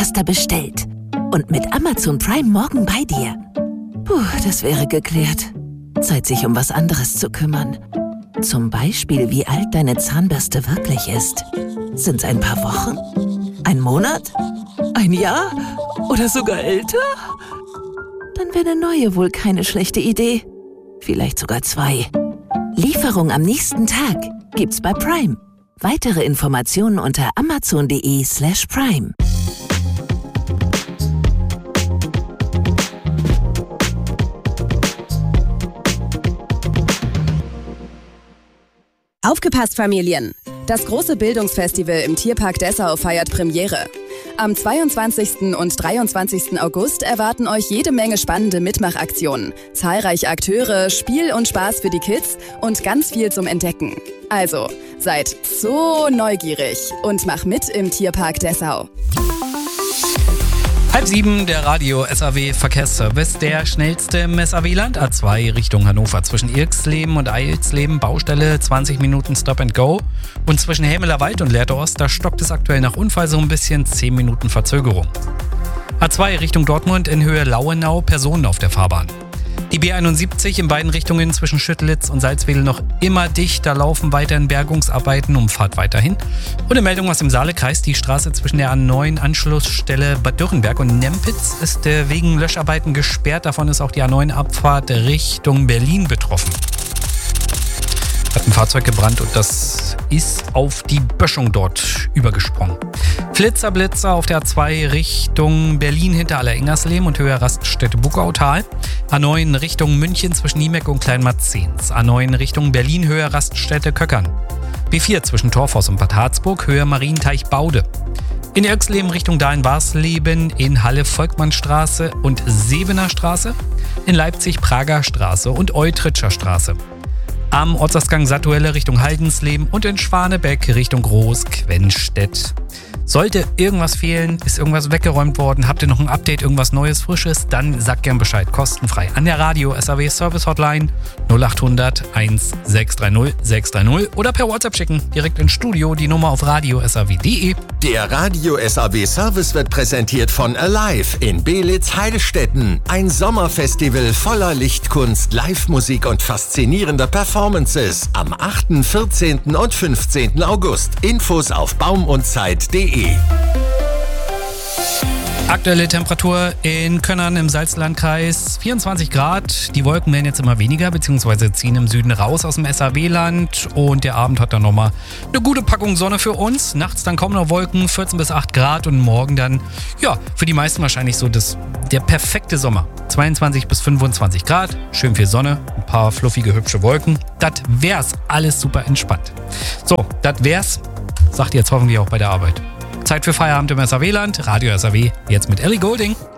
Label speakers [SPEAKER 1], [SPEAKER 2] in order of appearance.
[SPEAKER 1] Zahnpasta bestellt. Und mit Amazon Prime morgen bei dir. Puh, das wäre geklärt. Zeit, sich um was anderes zu kümmern. Zum Beispiel, wie alt deine Zahnbürste wirklich ist. Sind's ein paar Wochen? Ein Monat? Ein Jahr? Oder sogar älter? Dann wäre eine neue wohl keine schlechte Idee. Vielleicht sogar 2. Lieferung am nächsten Tag gibt's bei Prime. Weitere Informationen unter amazon.de/prime.
[SPEAKER 2] Aufgepasst, Familien! Das große Bildungsfestival im Tierpark Dessau feiert Premiere. Am 22. und 23. August erwarten euch jede Menge spannende Mitmachaktionen, zahlreiche Akteure, Spiel und Spaß für die Kids und ganz viel zum Entdecken. Also, seid so neugierig und mach mit im Tierpark Dessau.
[SPEAKER 3] 6:30, der Radio SAW Verkehrsservice, der schnellste im SAW-Land. A2 Richtung Hannover zwischen Irxleben und Eilsleben, Baustelle, 20 Minuten Stop and Go. Und zwischen Hämeler Wald und Lehrte Ost, da stockt es aktuell nach Unfall so ein bisschen, 10 Minuten Verzögerung. A2 Richtung Dortmund in Höhe Lauenau, Personen auf der Fahrbahn. Die B71 in beiden Richtungen zwischen Schüttelitz und Salzwedel noch immer dicht. Da laufen weiterhin Bergungsarbeiten, Umfahrt weiterhin. Und eine Meldung aus dem Saalekreis. Die Straße zwischen der A9 Anschlussstelle Bad Dürrenberg und Nempitz ist wegen Löscharbeiten gesperrt. Davon ist auch die A9 Abfahrt Richtung Berlin betroffen. Hat ein Fahrzeug gebrannt und das ist auf die Böschung dort übergesprungen. Blitzer auf der A2 Richtung Berlin hinter Allerengersleben und Höhe Raststätte Buckautal. A9 Richtung München zwischen Niemeck und Kleinmarzens. A9 Richtung Berlin Höhe Raststätte Köckern. B4 zwischen Torfhaus und Bad Harzburg Höhe Marienteich Baude. In Irxleben Richtung Dahlen-Warsleben in Halle Volkmannstraße und Sebener Straße. In Leipzig Prager Straße und Eutritscher Straße. Am Ortsausgang Sattuelle Richtung Haldensleben und in Schwanebeck Richtung Groß-Quenstedt. Sollte irgendwas fehlen, ist irgendwas weggeräumt worden, habt ihr noch ein Update, irgendwas Neues, Frisches, dann sagt gern Bescheid, kostenfrei an der Radio SAW Service Hotline 0800 1630 630 oder per WhatsApp schicken, direkt ins Studio, die Nummer auf radiosaw.de.
[SPEAKER 4] Der Radio SAW Service wird präsentiert von Alive in Belitz-Heilstätten. Ein Sommerfestival voller Lichtkunst, Live-Musik und faszinierender Performances am 8., 14. und 15. August. Infos auf baumundzeit.de.
[SPEAKER 3] Aktuelle Temperatur in Könnern im Salzlandkreis 24 Grad. Die Wolken werden jetzt immer weniger bzw. ziehen im Süden raus aus dem SAW-Land. Und der Abend hat dann nochmal eine gute Packung Sonne für uns. Nachts dann kaum noch Wolken, 14 bis 8 Grad. Und morgen dann, ja, für die meisten wahrscheinlich so der perfekte Sommer. 22 bis 25 Grad, schön viel Sonne, ein paar fluffige, hübsche Wolken. Das wär's, alles super entspannt. So, das wär's, sagt ihr jetzt hoffentlich auch bei der Arbeit. Zeit für Feierabend im SAW-Land, Radio SAW, jetzt mit Ellie Goulding.